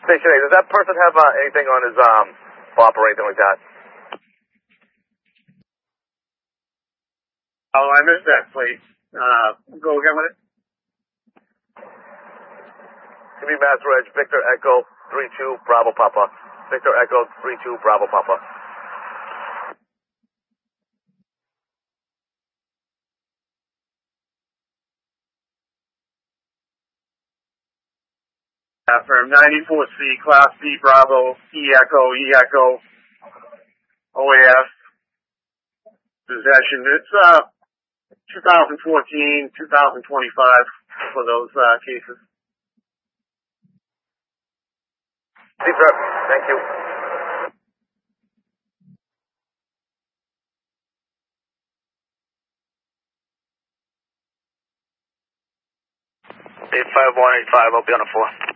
Station 8, does that person have anything on his fob or anything like that? Oh, I missed that plate. Go again with it. Give me Master Edge, Victor Echo 32 Bravo Papa. Victor Echo 32 Bravo Papa. From 94C, Class B, Bravo, E Echo, OAS, possession. It's 2014, 2025 for those cases. Deep drop. Thank you. 85185, I'll be on the 4.